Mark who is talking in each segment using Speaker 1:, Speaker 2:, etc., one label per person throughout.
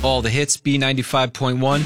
Speaker 1: All the hits, B95.1.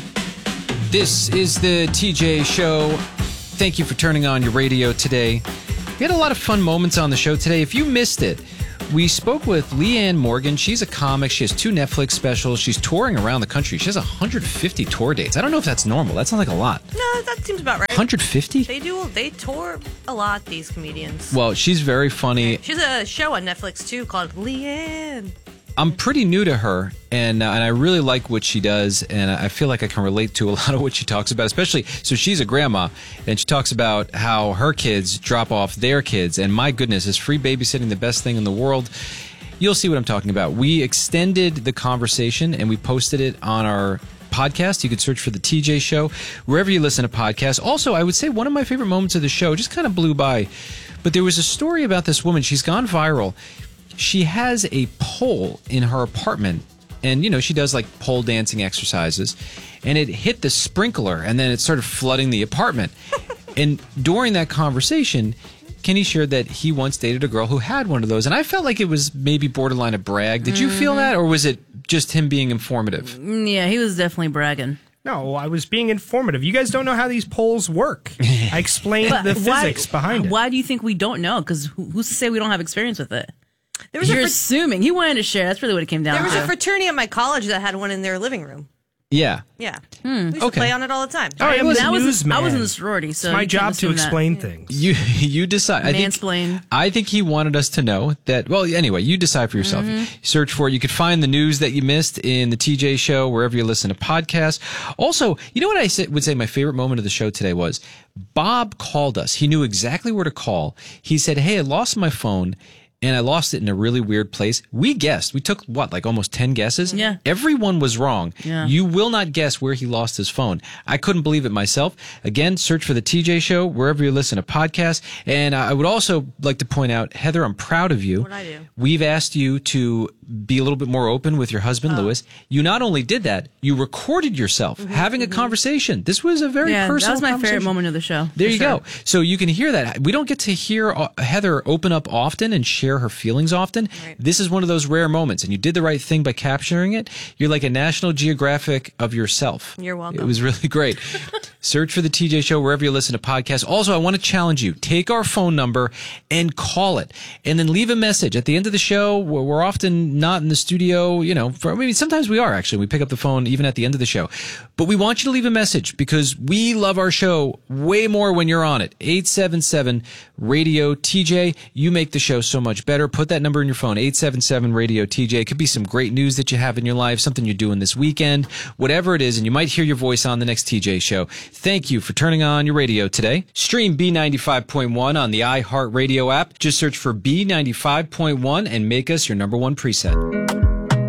Speaker 1: This is the TJ Show. Thank you for turning on your radio today. We had a lot of fun moments on the show today. If you missed it, we spoke with Leanne Morgan. She's a comic. She has 2 Netflix specials. She's touring around the country. She has 150 tour dates. I don't know if that's normal. That sounds like a lot.
Speaker 2: No, that seems about right.
Speaker 1: 150?
Speaker 2: They tour a lot, these comedians.
Speaker 1: Well, she's very funny.
Speaker 2: She has a show on Netflix, too, called Leanne.
Speaker 1: I'm pretty new to her, and I really like what she does, and I feel like I can relate to a lot of what she talks about, especially, so she's a grandma, and she talks about how her kids drop off their kids, and my goodness, is free babysitting the best thing in the world? You'll see what I'm talking about. We extended the conversation, and we posted it on our podcast. You could search for The TJ Show, wherever you listen to podcasts. Also, I would say one of my favorite moments of the show just kind of blew by, but there was a story about this woman. She's gone viral. She has a pole in her apartment, and, you know, she does, like, pole dancing exercises, and it hit the sprinkler, and then it started flooding the apartment. And during that conversation, Kenny shared that he once dated a girl who had one of those, and I felt like it was maybe borderline a brag. Did you feel that, or was it just him being informative?
Speaker 3: Yeah, he was definitely bragging.
Speaker 4: No, I was being informative. You guys don't know how these poles work. I explained the physics behind it.
Speaker 3: Why do you think we don't know? Because who's to say we don't have experience with it?
Speaker 2: You're
Speaker 3: assuming. He wanted to share. That's really what it came down to.
Speaker 2: There was a fraternity at my college that had one in their living room.
Speaker 1: Yeah.
Speaker 2: Yeah. We used to play on it all the time.
Speaker 4: I was a newsman.
Speaker 3: I was in the sorority, so
Speaker 4: it's my job to explain things.
Speaker 1: You decide.
Speaker 3: Mansplain.
Speaker 1: I think he wanted us to know that. Well, anyway, you decide for yourself. Search for it. You could find the news that you missed in the TJ Show, wherever you listen to podcasts. Also, you know what I would say my favorite moment of the show today was? Bob called us. He knew exactly where to call. He said, "Hey, I lost my phone. And I lost it in a really weird place." We guessed. We took, like almost 10 guesses?
Speaker 3: Yeah.
Speaker 1: Everyone was wrong.
Speaker 3: Yeah.
Speaker 1: You will not guess where he lost his phone. I couldn't believe it myself. Again, search for The TJ Show wherever you listen to podcasts. And I would also like to point out, Heather, I'm proud of you.
Speaker 2: What'd I do?
Speaker 1: We've asked you to be a little bit more open with your husband, Lewis. You not only did that, you recorded yourself having a conversation. This was a very personal
Speaker 3: that was my
Speaker 1: conversation.
Speaker 3: favorite moment of the show.
Speaker 1: There you go. So you can hear that. We don't get to hear Heather open up often and share her feelings often.
Speaker 2: Right.
Speaker 1: This is one of those rare moments, and you did the right thing by capturing it. You're like a National Geographic of yourself.
Speaker 2: You're welcome.
Speaker 1: It was really great. Search for The TJ Show wherever you listen to podcasts. Also, I want to challenge you. Take our phone number and call it, and then leave a message. At the end of the show, we're often not in the studio, sometimes we are, actually. We pick up the phone even at the end of the show. But we want you to leave a message because we love our show way more when you're on it. 877-RADIO-TJ. You make the show so much better. Put that number in your phone, 877-RADIO-TJ. It could be some great news that you have in your life, something you're doing this weekend, whatever it is, and you might hear your voice on the next TJ Show. Thank you for turning on your radio today. Stream B95.1 on the iHeartRadio app. Just search for B95.1 and make us your number one preset.